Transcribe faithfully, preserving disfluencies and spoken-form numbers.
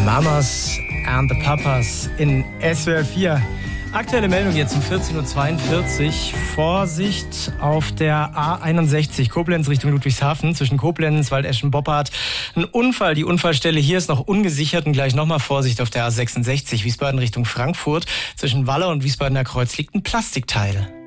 Mamas and the Papas in S W R vier. Aktuelle Meldung jetzt um vierzehn Uhr zweiundvierzig. Vorsicht auf der A einundsechzig, Koblenz Richtung Ludwigshafen, zwischen Koblenz, Waldeschen-Boppard. Ein Unfall, die Unfallstelle hier ist noch ungesichert und gleich nochmal Vorsicht auf der A sechsundsechzig, Wiesbaden Richtung Frankfurt. Zwischen Waller und Wiesbadener Kreuz liegt ein Plastikteil.